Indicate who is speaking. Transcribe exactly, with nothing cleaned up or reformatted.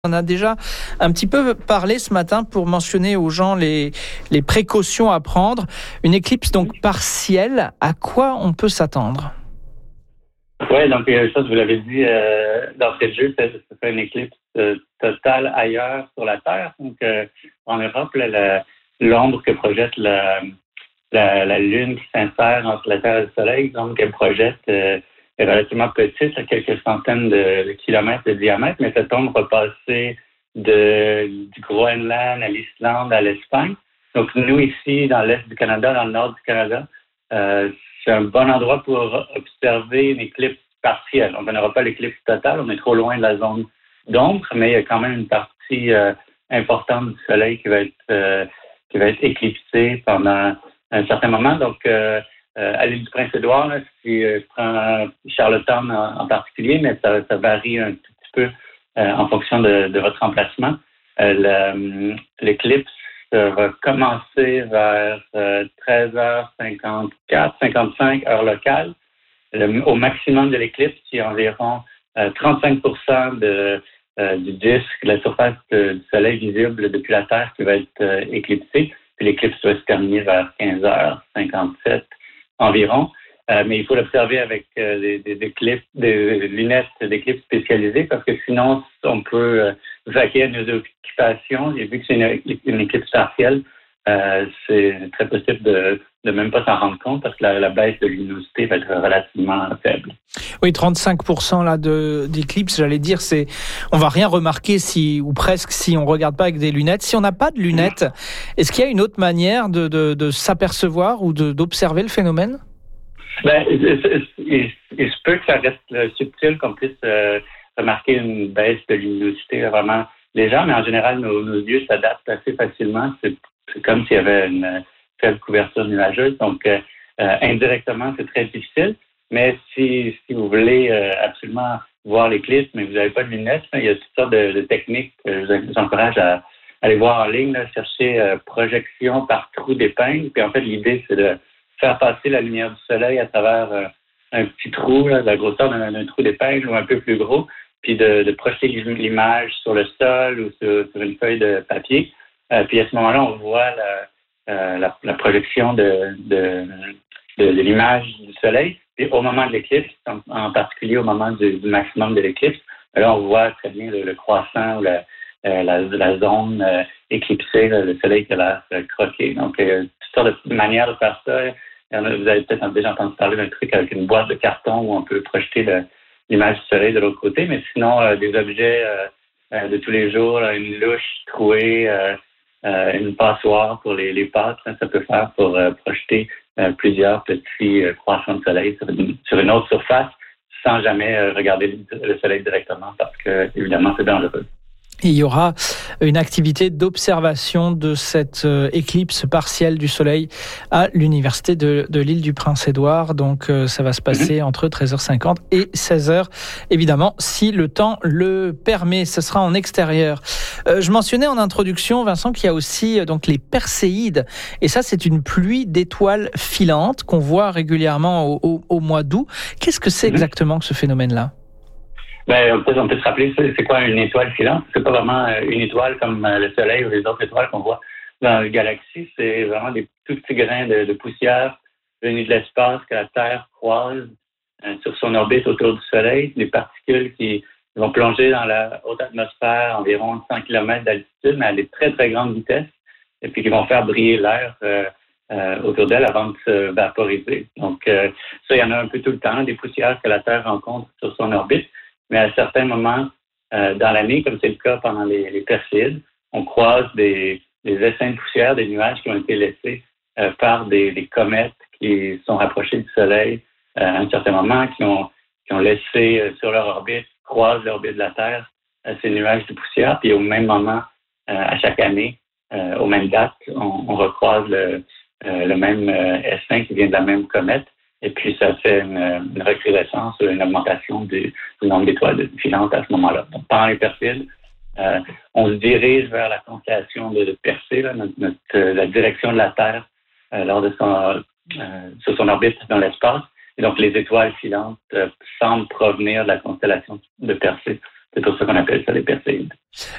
Speaker 1: On a déjà un petit peu parlé ce matin pour mentionner aux gens les, les précautions à prendre. Une éclipse donc partielle, à quoi on peut s'attendre?
Speaker 2: Oui, donc euh, ça, je vous l'avais dit euh, d'entrée de jeu, c'est c'est une éclipse euh, totale ailleurs sur la Terre. Donc, euh, en Europe, là, la- l'ombre que projette la, la, la Lune qui s'insère entre la Terre et le Soleil, l'ombre qu'elle projette euh, est relativement petite, à quelques centaines de, de kilomètres de diamètre, mais cette ombre va passer de, du Groenland à l'Islande, à l'Espagne. Donc, nous, ici, dans l'Est du Canada, dans le nord du Canada, euh, c'est un bon endroit pour observer une éclipse partielle. On n'aura pas l'éclipse totale, on est trop loin de la zone d'ombre, mais il y a quand même une partie euh, importante du Soleil qui va être euh, qui va être éclipsée pendant un certain moment. Donc, euh, euh, à l'île du Prince-Édouard, là, si euh, je prends Charlottetown en, en particulier, mais ça, ça varie un tout petit peu euh, en fonction de, de votre emplacement. Euh, le, l'éclipse euh, va commencer vers euh, treize heures cinquante-quatre, cinquante-cinq heure locale. Le, au maximum de l'éclipse, il y a environ euh, trente-cinq pour cent de, euh, du disque, de la surface de, du Soleil visible depuis la Terre qui va être euh, éclipsée. Puis l'éclipse va se terminer vers quinze heures cinquante-sept environ. Euh, mais il faut l'observer avec euh, des, des, des, clips, des lunettes d'éclipse spécialisées parce que sinon, on peut euh, vaquer à nos occupations. Et vu que c'est une, une éclipse partielle, euh, c'est très possible de ne même pas s'en rendre compte parce que la, la baisse de luminosité va être relativement faible.
Speaker 1: Oui, trente-cinq pour cent là de d'éclipse, j'allais dire, c'est on va rien remarquer si ou presque si on regarde pas avec des lunettes. Si on n'a pas de lunettes, est-ce qu'il y a une autre manière de de, de s'apercevoir ou de d'observer le phénomène?
Speaker 2: Ben, il, il, il se peut que ça reste euh, subtil, qu'on puisse euh, remarquer une baisse de luminosité vraiment légère, mais en général, nos, nos yeux s'adaptent assez facilement. C'est, c'est comme s'il y avait une faible couverture nuageuse. Donc, euh, euh, indirectement, c'est très difficile. Mais si, si vous voulez euh, absolument voir l'éclipse, mais vous n'avez pas de lunettes, là, il y a toutes sortes de, de techniques que je vous encourage à aller voir en ligne, là, chercher euh, projection par trou d'épingle. Puis en fait, l'idée, c'est de faire passer la lumière du soleil à travers euh, un petit trou, là, de la grosseur d'un, d'un trou d'épingle ou un peu plus gros, puis de, de projeter l'image sur le sol ou sur, sur une feuille de papier. Euh, puis à ce moment-là, on voit la, euh, la, la projection de, de, de, de l'image du soleil. Puis au moment de l'éclipse, en, en particulier au moment du, du maximum de l'éclipse, là, on voit très bien le, le croissant ou la, euh, la, la zone euh, éclipsée, là, le soleil qui a l'air euh, croqué. Donc, euh, toutes sortes de manières de faire ça. Vous avez peut-être déjà entendu parler d'un truc avec une boîte de carton où on peut projeter le, l'image du soleil de l'autre côté, mais sinon, euh, des objets euh, euh, de tous les jours, là, une louche trouée, euh, euh, une passoire pour les, les pâtes, hein, ça peut faire pour euh, projeter euh, plusieurs petits euh, croissants de soleil sur une, sur une autre surface sans jamais euh, regarder le soleil directement parce que, évidemment, c'est dangereux.
Speaker 1: Et il y aura une activité d'observation de cette euh, éclipse partielle du soleil à l'université de, de l'île du Prince-Édouard. Donc euh, ça va se passer mm-hmm. entre treize heures cinquante et seize heures, évidemment, si le temps le permet. Ce sera en extérieur. Euh, je mentionnais en introduction, Vincent, qu'il y a aussi euh, donc les Perséides. Et ça, c'est une pluie d'étoiles filantes qu'on voit régulièrement au, au, au mois d'août. Qu'est-ce que c'est mm-hmm. exactement que ce phénomène-là?
Speaker 2: Ben, on peut, on peut se rappeler, c'est, c'est quoi une étoile filante? C'est pas vraiment une étoile comme le Soleil ou les autres étoiles qu'on voit dans la galaxie. C'est vraiment des tout petits grains de, de poussière venus de l'espace que la Terre croise euh, sur son orbite autour du Soleil. Des particules qui vont plonger dans la haute atmosphère, environ cent kilomètres d'altitude, mais à des très, très grandes vitesses, et puis qui vont faire briller l'air euh, euh, autour d'elle avant de se vaporiser. Donc, euh, ça, il y en a un peu tout le temps, des poussières que la Terre rencontre sur son orbite. Mais à certains moments euh, dans l'année, comme c'est le cas pendant les, les Perséides, on croise des, des essaims de poussière, des nuages qui ont été laissés euh, par des, des comètes qui sont rapprochées du Soleil euh, à un certain moment, qui ont, qui ont laissé euh, sur leur orbite, croisent l'orbite de la Terre, euh, ces nuages de poussière. Puis au même moment, euh, à chaque année, euh, aux mêmes dates, on, on recroise le, euh, le même euh, essaim qui vient de la même comète. Et puis, ça fait une, une recrudescence, une augmentation du, du nombre d'étoiles filantes à ce moment-là. Donc, pendant les Perséides, euh, on se dirige vers la constellation de, de Persée, là, notre, notre, la direction de la Terre euh, lors de son, euh, sur son orbite dans l'espace. Et donc, les étoiles filantes euh, semblent provenir de la constellation de Persée c'est pour ça qu'on appelle ça les Perséides.